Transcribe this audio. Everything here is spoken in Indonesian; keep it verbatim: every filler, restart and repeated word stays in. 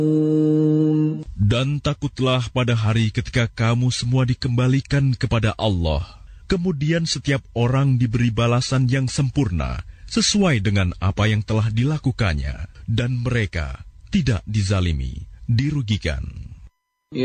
Dan takutlah pada hari ketika kamu semua dikembalikan kepada Allah. Kemudian setiap orang diberi balasan yang sempurna sesuai dengan apa yang telah dilakukannya. Dan mereka tidak dizalimi, dirugikan.